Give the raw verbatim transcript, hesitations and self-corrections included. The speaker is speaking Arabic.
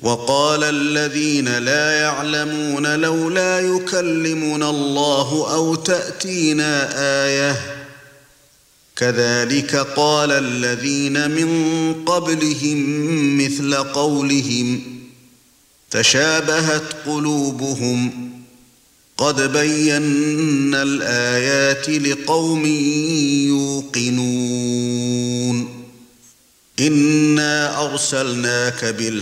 وقال الذين لا يعلمون لولا يكلمنا الله أو تأتينا آية كذلك قال الذين من قبلهم مثل قولهم تشابهت قلوبهم قد بينا الآيات لقوم يوقنون إنا أرسلناك بالحق